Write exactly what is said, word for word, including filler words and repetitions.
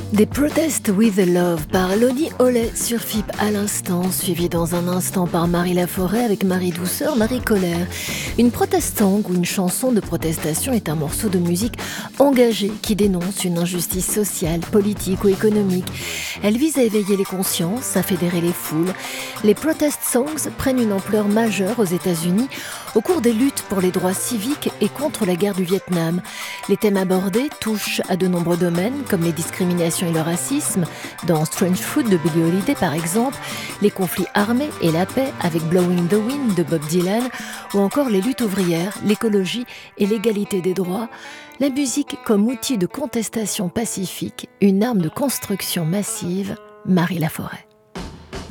Des Protest with Love par Lonnie Holley sur F I P à l'instant, suivi dans un instant par Marie Laforêt avec Marie Douceur, Marie Colère. Une protest song ou une chanson de protestation est un morceau de musique engagé qui dénonce une injustice sociale, politique ou économique. Elle vise à éveiller les consciences, à fédérer les foules. Les protest songs prennent une ampleur majeure aux États-Unis au cours des luttes pour les droits civiques et contre la guerre du Vietnam. Les thèmes abordés touchent à de nombreux domaines comme les discriminations et le racisme, dans Strange Fruit de Billie Holiday par exemple, les conflits armés et la paix avec Blowing the Wind de Bob Dylan, ou encore les luttes ouvrières, l'écologie et l'égalité des droits. La musique comme outil de contestation pacifique, une arme de construction massive, Marie Laforêt.